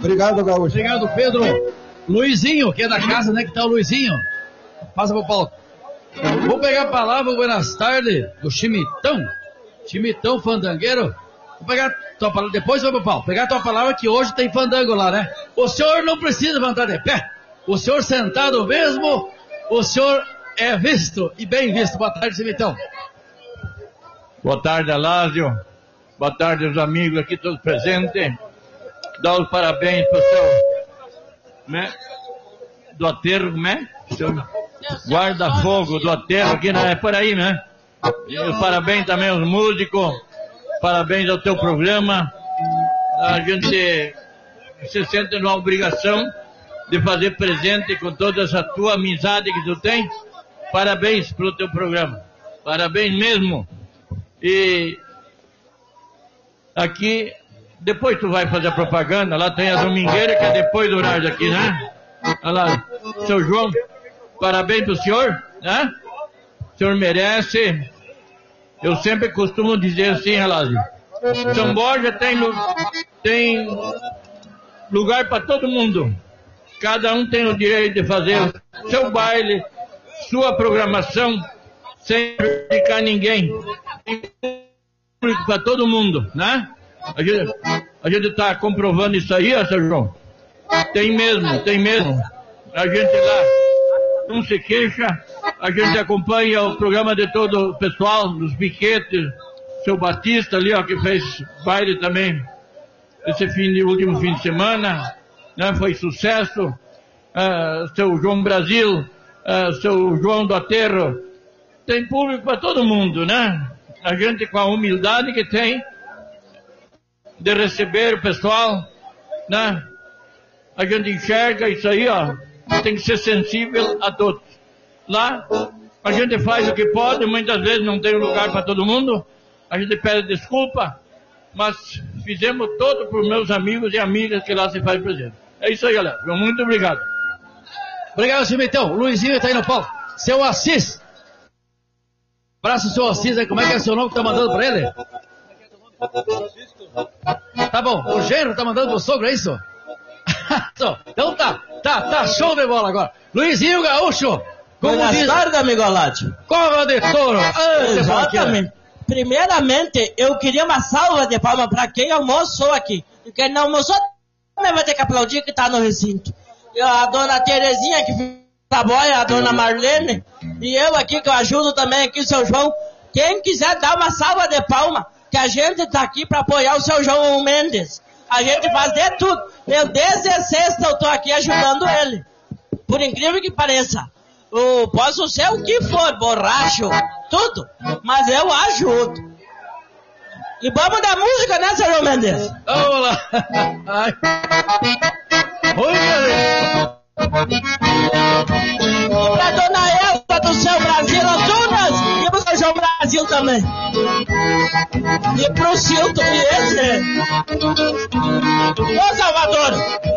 Obrigado, Gaúcho. Obrigado, Pedro. Luizinho, que é da casa, né? Que tá o Luizinho. Passa pro Paulo. Vou pegar a palavra, buenas tardes, do Chimitão fandangueiro. Vou pegar tua palavra, depois vai pro Paulo. Pegar tua palavra que hoje tem fandango lá, né? O senhor não precisa levantar de pé. O senhor sentado mesmo, o senhor é visto e bem visto. Boa tarde, Chimitão. Boa tarde, Alásio. Boa tarde, os amigos aqui todos presentes. Dá os parabéns pro seu, né, do aterro, né? Seu guarda-fogo do aterro aqui, né? É por aí, né? E os parabéns também aos músicos. Parabéns ao teu programa. A gente se sente numa obrigação de fazer presente com toda essa tua amizade que tu tem. Parabéns pelo teu programa. Parabéns mesmo. E aqui, depois tu vai fazer a propaganda, lá tem a domingueira, que é depois do horário aqui, né? Olha lá, seu João, parabéns pro senhor, né? O senhor merece. Eu sempre costumo dizer assim, Alásio, São Borja tem lugar para todo mundo. Cada um tem o direito de fazer seu baile, sua programação, sem prejudicar ninguém. Para todo mundo, né? A gente está comprovando isso aí, ó, seu João. Tem mesmo. A gente lá não se queixa, a gente acompanha o programa de todo o pessoal, dos piquetes, seu Batista ali, ó, que fez baile também esse último fim de semana, né? Foi sucesso. Seu João Brasil, seu João do Aterro, tem público para todo mundo, né? A gente com a humildade que tem de receber o pessoal, né? A gente enxerga isso aí, ó, tem que ser sensível a todos. Lá, a gente faz o que pode, muitas vezes não tem lugar para todo mundo, a gente pede desculpa, mas fizemos todo por meus amigos e amigas que lá se faz presente. É isso aí, galera. Muito obrigado. Obrigado, Chimitão. O Luizinho está aí no palco. Seu Assis. Abraço, seu Assis aí. Como é que é seu nome que tá mandando pra ele? Tá bom. O genro tá mandando pro sogro, é isso? Então tá show de bola agora. Luizinho Gaúcho. Boa tarde, amigo Alátio. Cova de touro. Exatamente. Primeiramente, eu queria uma salva de palmas para quem almoçou aqui. E quem não almoçou, também vai ter que aplaudir que tá no recinto. A dona Terezinha, que fez a boia, a dona Marlene, e eu aqui, que eu ajudo também aqui, o seu João. Quem quiser dar uma salva de palmas, que a gente tá aqui para apoiar o seu João Mendes. A gente faz de tudo. Eu, desde sexta, eu tô aqui ajudando ele. Por incrível que pareça. Eu posso ser o que for, borracho, tudo, mas eu ajudo. E vamos dar música, né, seu João Mendes? Vamos lá. Pra dona Elza do seu Brasil Antunas e pro seu João Brasil também. E pro Cilton e esse. Ô, Salvador!